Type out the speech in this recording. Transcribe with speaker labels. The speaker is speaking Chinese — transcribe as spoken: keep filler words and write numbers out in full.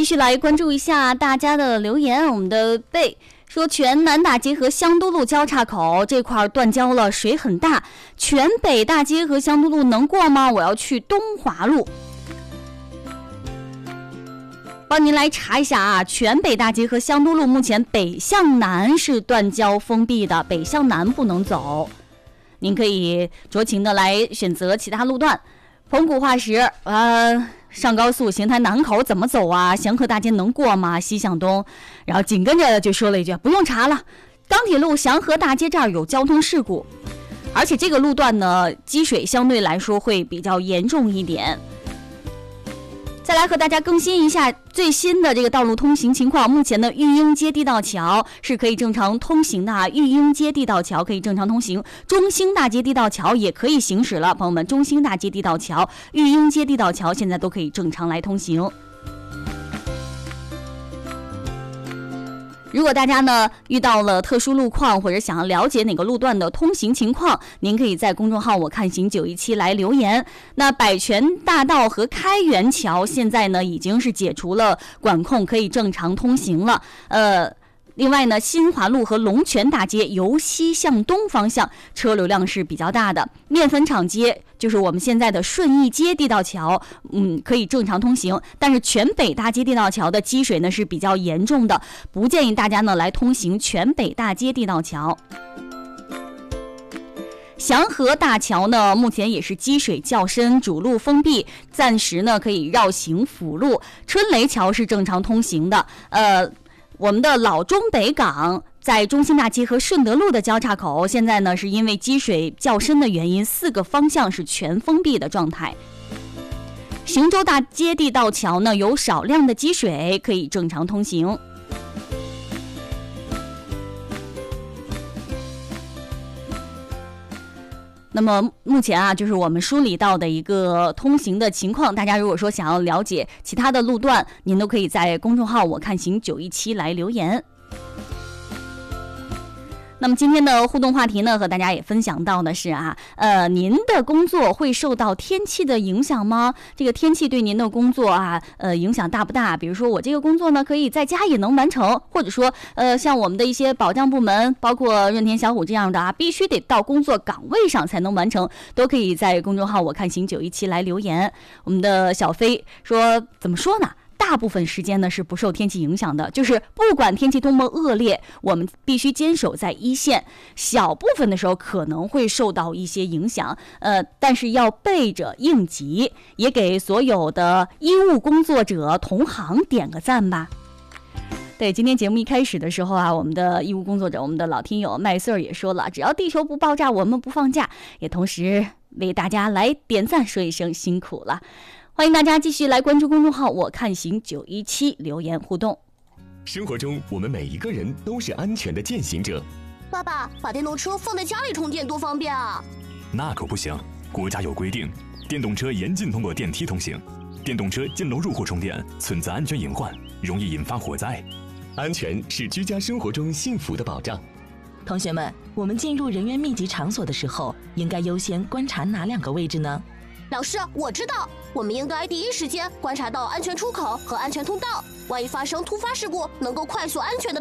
Speaker 1: 继续来关注一下大家的留言。我们的贝说，全南大街和香都路交叉口这块断交了，水很大。全北大街和香都路能过吗？我要去东华路。帮您来查一下啊，全北大街和香都路目前北向南是断交封闭的，北向南不能走。您可以酌情的来选择其他路段。棚谷化石，呃。上高速邢台南口怎么走啊？祥和大街能过吗？西向东，然后紧跟着就说了一句不用查了，钢铁路祥和大街这儿有交通事故，而且这个路段呢积水相对来说会比较严重一点。再来和大家更新一下最新的这个道路通行情况。目前的育英街地道桥是可以正常通行的啊，育英街地道桥可以正常通行，中兴大街地道桥也可以行驶了。朋友们，中兴大街地道桥、育英街地道桥现在都可以正常来通行。如果大家呢遇到了特殊路况，或者想要了解哪个路段的通行情况，您可以在公众号我看行九一七来留言。那百泉大道和开元桥现在呢已经是解除了管控，可以正常通行了。呃另外呢，新华路和龙泉大街由西向东方向车流量是比较大的。面粉厂街就是我们现在的顺义街地道桥，嗯，可以正常通行。但是全北大街地道桥的积水呢是比较严重的，不建议大家呢来通行全北大街地道桥。祥和大桥呢，目前也是积水较深，主路封闭，暂时呢可以绕行辅路。春雷桥是正常通行的，呃。我们的老中北港在中兴大街和顺德路的交叉口，现在呢是因为积水较深的原因，四个方向是全封闭的状态。行舟大街地道桥呢有少量的积水，可以正常通行。那么目前啊，就是我们梳理到的一个通行的情况。大家如果说想要了解其他的路段，您都可以在公众号我看行九一七来留言。那么今天的互动话题呢，和大家也分享到的是啊，呃，您的工作会受到天气的影响吗？这个天气对您的工作啊，呃，影响大不大？比如说我这个工作呢，可以在家也能完成，或者说，呃，像我们的一些保障部门，包括润田小虎这样的啊，必须得到工作岗位上才能完成，都可以在公众号我看行九一七来留言。我们的小飞说，怎么说呢？大部分时间呢是不受天气影响的，就是不管天气多么恶劣，我们必须坚守在一线。小部分的时候可能会受到一些影响，呃，但是要备着应急。也给所有的医务工作者同行点个赞吧。对，今天节目一开始的时候啊，我们的医务工作者，我们的老听友麦穗儿也说了，只要地球不爆炸，我们不放假。也同时为大家来点赞，说一声辛苦了。欢迎大家继续来关注公众号我看行九一七留言互动。
Speaker 2: 生活中我们每一个人都是安全的践行者。
Speaker 3: 爸爸，把电动车放在家里充电多方便啊！
Speaker 4: 那可不行，国家有规定，电动车严禁通过电梯通行，电动车进楼入户充电存在安全隐患，容易引发火灾。
Speaker 2: 安全是居家生活中幸福的保障。
Speaker 5: 同学们，我们进入人员密集场所的时候，应该优先观察哪两个位置呢？
Speaker 3: 老师，我知道，我们应该第一时间观察到安全出口和安全通道，万一发生突发事故，能够快速安全的